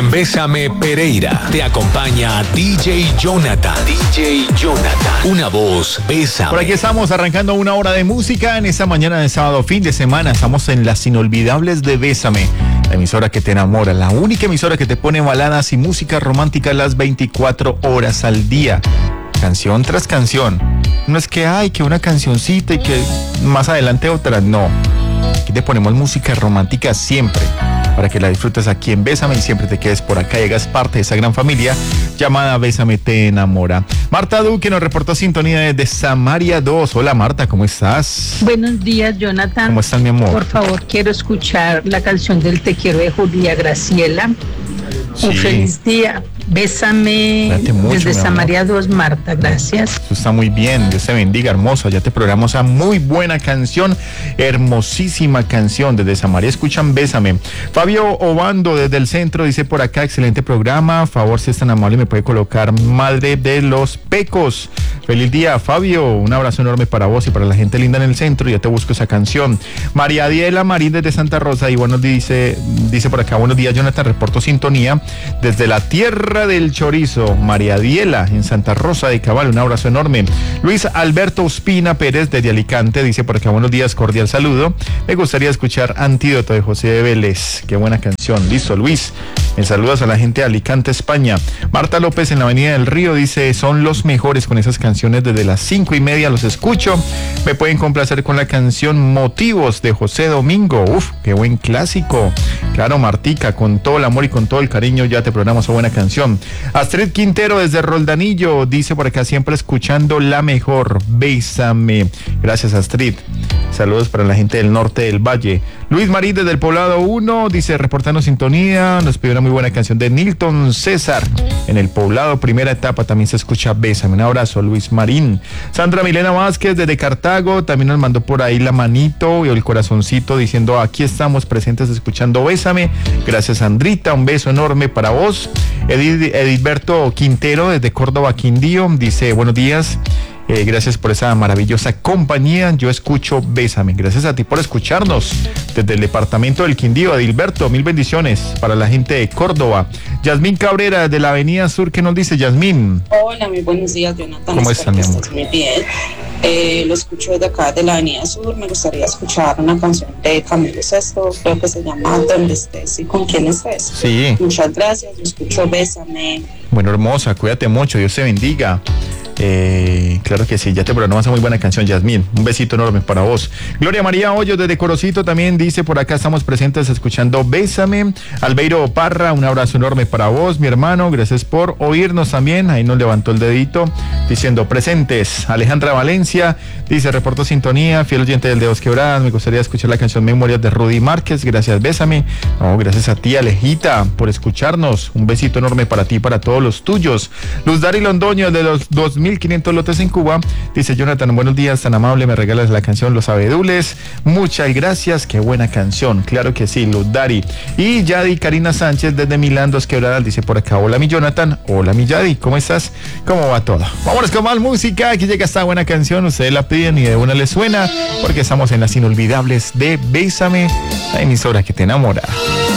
En Bésame Pereira te acompaña DJ Jonathan. DJ Jonathan. Una voz, Bésame. Por aquí estamos arrancando una hora de música en esta mañana de sábado, fin de semana. Estamos en las inolvidables de Bésame, la emisora que te enamora, la única emisora que te pone baladas y música romántica las 24 horas al día. Canción tras canción. No es que hay que una cancioncita y que más adelante otra, no. Aquí te ponemos música romántica siempre, para que la disfrutes aquí en Bésame y siempre te quedes por acá y hagas parte de esa gran familia llamada Bésame te enamora. Marta Duque nos reportó sintonía desde Samaria 2. Hola Marta, ¿cómo estás? Buenos días, Jonathan. ¿Cómo estás, mi amor? Por favor, quiero escuchar la canción del Te quiero de Julia Graciela. Sí. Un feliz día. Bésame Mucho, desde Samaria 2, Marta, gracias. Eso está muy bien, Dios te bendiga, hermoso. Ya te programamos a muy buena canción, hermosísima canción desde Samaria. Escuchan Bésame. Fabio Obando desde el centro dice por acá, excelente programa. Favor, si es tan amable, me puede colocar Madre de los Pecos. Feliz día, Fabio. Un abrazo enorme para vos y para la gente linda en el centro. Ya te busco esa canción. María Diela Marín desde Santa Rosa y bueno, dice por acá, buenos días, Jonathan, reporto sintonía desde la tierra del chorizo. María Diela en Santa Rosa de Cabal, un abrazo enorme. Luis Alberto Ospina Pérez desde Alicante dice por acá, buenos días, cordial saludo. Me gustaría escuchar Antídoto de José de Vélez. Qué buena canción. Listo, Luis. Me saludas a la gente de Alicante, España. Marta López en la Avenida del Río dice, son los mejores con esas canciones desde las 5:30 los escucho. Me pueden complacer con la canción Motivos de José Domingo. Uf, qué buen clásico. Claro, Martica, con todo el amor y con todo el cariño ya te programamos una buena canción. Astrid Quintero desde Roldanillo dice por acá, siempre escuchando la mejor, Bésame. Gracias, Astrid. Saludos para la gente del norte del valle. Luis Marín desde el Poblado 1 dice, reportando sintonía, nos pidió una muy buena canción de Nilton César. En el Poblado, primera etapa, también se escucha Bésame. Un abrazo, Luis Marín. Sandra Milena Vázquez desde Cartago también nos mandó por ahí la manito y el corazoncito diciendo, aquí estamos presentes escuchando Bésame. Gracias, Sandrita, un beso enorme para vos. Edilberto Quintero desde Córdoba, Quindío dice, buenos días. Gracias por esa maravillosa compañía. Yo escucho Bésame. Gracias a ti por escucharnos desde el departamento del Quindío. Edilberto, mil bendiciones para la gente de Córdoba. Yasmín Cabrera de la Avenida Sur, ¿qué nos dice Yasmín? Hola, muy buenos días, Jonathan. ¿Cómo estás, mi amor? Muy bien. Lo escucho desde acá de la Avenida Sur. Me gustaría escuchar una canción de Camilo Sesto, creo que se llama Donde estés y con quién estés. Sí. Muchas gracias. Yo escucho Bésame. Bueno, hermosa, cuídate mucho, Dios te bendiga. Claro que sí, ya te programamos una muy buena canción, Yasmín. Un besito enorme para vos. Gloria María Hoyos desde Corocito también dice por acá, estamos presentes escuchando Bésame. Albeiro Parra, un abrazo enorme para vos, mi hermano. Gracias por oírnos también. Ahí nos levantó el dedito diciendo presentes. Alejandra Valencia dice, reporto sintonía, fiel oyente del Dedos Quebradas. Me gustaría escuchar la canción Memorias de Rudy Márquez. Gracias, Bésame. No, gracias a ti, Alejita, por escucharnos. Un besito enorme para ti y para todos los tuyos. Luz Dari Londoño de los 2500 lotes en Cuba dice, Jonathan, buenos días, tan amable, me regalas la canción Los Abedules. Muchas gracias, qué buena canción. Claro que sí, Luz Dari. Y Yadi Karina Sánchez desde Milán, Dos Quebradas dice por acá, hola mi Jonathan, hola mi Yadi, ¿cómo estás? ¿Cómo va todo? Vámonos con más música, aquí llega esta buena canción, ustedes la piden y de una les suena, porque estamos en las inolvidables de Bésame, la emisora que te enamora.